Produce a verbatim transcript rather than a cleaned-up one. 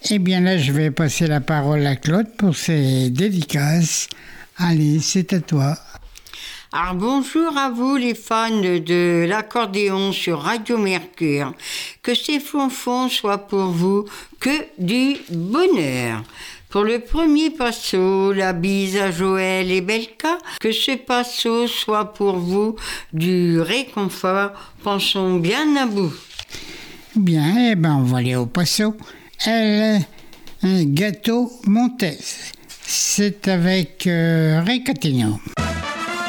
Eh bien là, je vais passer la parole à Claude pour ses dédicaces. Allez, c'est à toi. Alors bonjour à vous les fans de l'accordéon sur Radio Mercure. Que ces fonfons soient pour vous que du bonheur. Pour le premier passo, la bise à Joël et Belka, que ce passo soit pour vous du réconfort, pensons bien à vous. Bien, eh ben on va aller au passo. Elle, un gâteau Montez. C'est avec euh, Ray Catino.